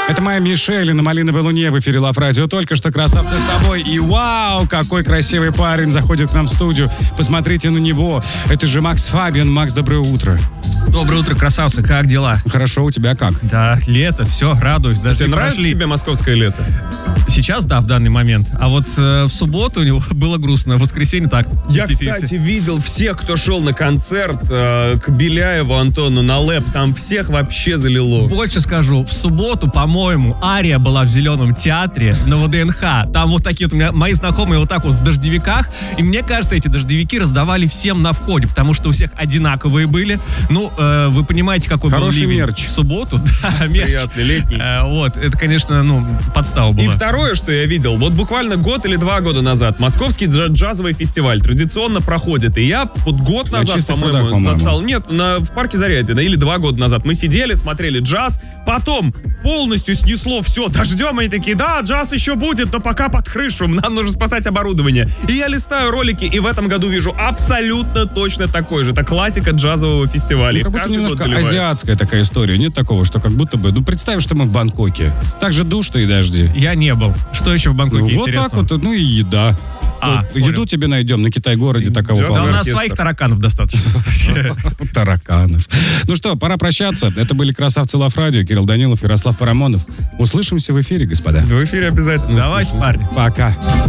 Это моя Мишель на «Малиновой луне» в эфире Лав Радио. Только что красавцы с тобой. И вау, какой красивый парень заходит к нам в студию. Посмотрите на него. Это же Макс Фабиан. Макс, доброе утро. Доброе утро, красавцы. Как дела? Хорошо, у тебя как? Да, лето, все, радуюсь. Даже тебе нравится тебе московское лето? Сейчас, да, в данный момент. А вот в субботу у него было грустно, в воскресенье так. Я, кстати, видел всех, кто шел на концерт к Беляеву Антону на ЛЭП. Там всех вообще залило. Больше скажу, в субботу, по-моему, Ария была в Зеленом театре на ВДНХ. Там вот такие вот у меня мои знакомые вот так вот в дождевиках. И мне кажется, эти дождевики раздавали всем на входе, потому что у всех одинаковые были. Ну, вы понимаете, какой хороший был ливень мерч в субботу. Да, мерч. Приятный, летний. Вот, это, конечно, подстава была. И второе, что я видел, вот буквально год или 2 года назад Московский джазовый фестиваль традиционно проходит. И я вот год назад, по-моему, застал. Нет, в парке Зарядье, или 2 года назад. Мы сидели, смотрели джаз, потом полностью снесло все дождем. Они такие, да, джаз еще будет, но пока под крышу, нам нужно спасать оборудование. И я листаю ролики, и в этом году вижу абсолютно точно такой же. Это классика джазового фестиваля. Ну, как будто немножко азиатская такая история. Нет такого, что как будто бы... Ну, представь, что мы в Бангкоке. Так же душно и дожди. Я не был. Что еще в Бангкоке интересно? Вот так вот, и еда. Еду тебе найдем на Китай-городе такого плана. Да у нас своих тараканов достаточно. Тараканов. Ну что, пора прощаться. Это были красавцы Лав Радио. Кирилл Данилов, Ярослав Парамонов. Услышимся в эфире, господа. В эфире обязательно. Давайте, парни. Пока.